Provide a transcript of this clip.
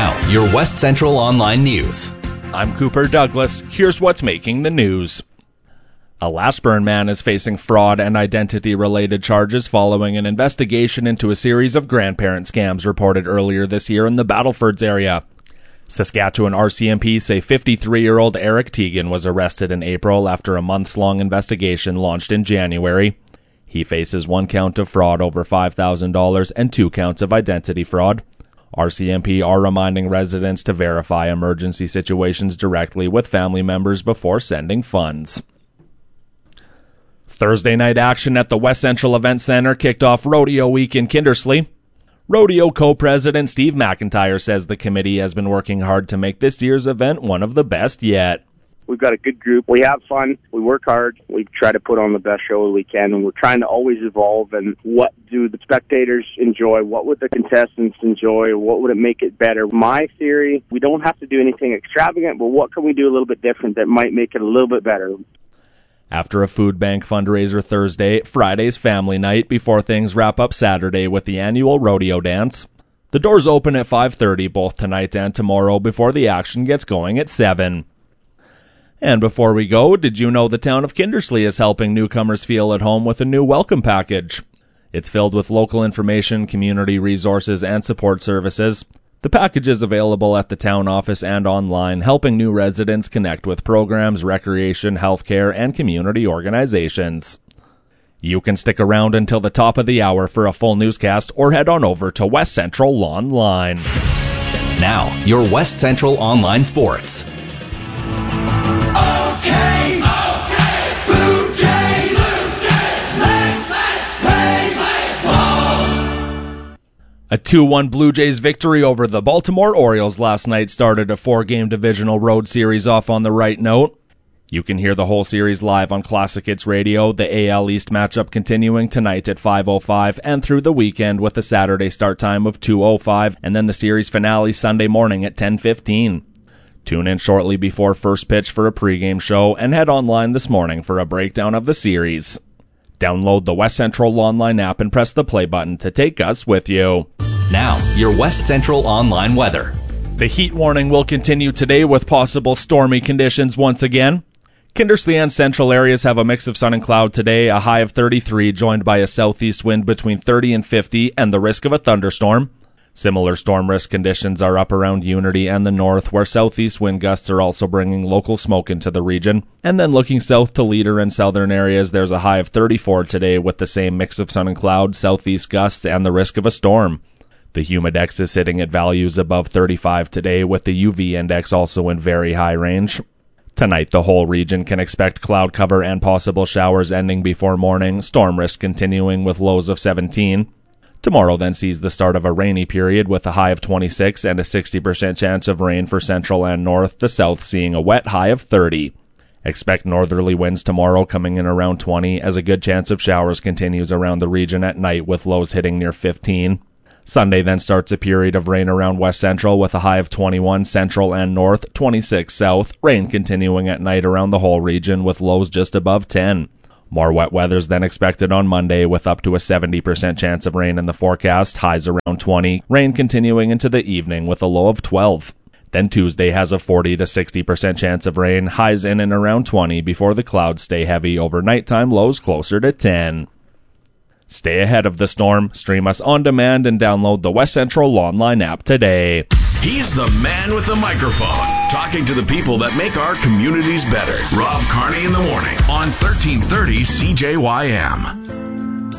Now, your West Central Online News. I'm Cooper Douglas. Here's what's making the news. A Lashburn man is facing fraud and identity-related charges following an investigation into a series of grandparent scams reported earlier this year in the Battlefords area. Saskatchewan RCMP say 53-year-old Eric Teagan was arrested in April after a months-long investigation launched in January. He faces 1 count of fraud over $5,000 and 2 counts of identity fraud. RCMP are reminding residents to verify emergency situations directly with family members before sending funds. Thursday night action at the West Central Event Center kicked off Rodeo Week in Kindersley. Rodeo co-president Steve McIntyre says the committee has been working hard to make this year's event one of the best yet. We've got a good group. We have fun. We work hard. We try to put on the best show we can, and we're trying to always evolve. And what do the spectators enjoy? What would the contestants enjoy? What would it make it better? My theory, we don't have to do anything extravagant, but what can we do a little bit different that might make it a little bit better? After a food bank fundraiser Thursday, Friday's family night before things wrap up Saturday with the annual rodeo dance. The doors open at 5:30 both tonight and tomorrow before the action gets going at 7. And before we go, did you know the town of Kindersley is helping newcomers feel at home with a new welcome package? It's filled with local information, community resources, and support services. The package is available at the town office and online, helping new residents connect with programs, recreation, healthcare, and community organizations. You can stick around until the top of the hour for a full newscast or head on over to West Central Online. Now, your West Central Online Sports. Okay, Blue Jays, let's play ball. A 2-1 Blue Jays victory over the Baltimore Orioles last night started a 4-game divisional road series off on the right note. You can hear the whole series live on Classic Hits Radio, the AL East matchup continuing tonight at 5:05 and through the weekend with a Saturday start time of 2:05 and then the series finale Sunday morning at 10:15. Tune in shortly before first pitch for a pregame show and head online this morning for a breakdown of the series. Download the West Central Online app and press the play button to take us with you. Now, your West Central Online weather. The heat warning will continue today with possible stormy conditions once again. Kindersley and central areas have a mix of sun and cloud today, a high of 33 joined by a southeast wind between 30 and 50 and the risk of a thunderstorm. Similar storm risk conditions are up around Unity and the north, where southeast wind gusts are also bringing local smoke into the region. And then looking south to Leader and southern areas, there's a high of 34 today with the same mix of sun and cloud, southeast gusts, and the risk of a storm. The humidex is sitting at values above 35 today, with the UV index also in very high range. Tonight, the whole region can expect cloud cover and possible showers ending before morning, storm risk continuing with lows of 17. Tomorrow then sees the start of a rainy period with a high of 26 and a 60% chance of rain for central and north, the south seeing a wet high of 30. Expect northerly winds tomorrow coming in around 20 as a good chance of showers continues around the region at night with lows hitting near 15. Sunday then starts a period of rain around west central with a high of 21 central and north, 26 south, rain continuing at night around the whole region with lows just above 10. More wet weather's then expected on Monday with up to a 70% chance of rain in the forecast, highs around 20, rain continuing into the evening with a low of 12. Then Tuesday has a 40 to 60% chance of rain, highs in and around 20 before the clouds stay heavy over nighttime, lows closer to 10. Stay ahead of the storm, stream us on demand, and download the West Central Online app today. He's the man with the microphone, talking to the people that make our communities better. Rob Carney in the morning on 1330 CJYM.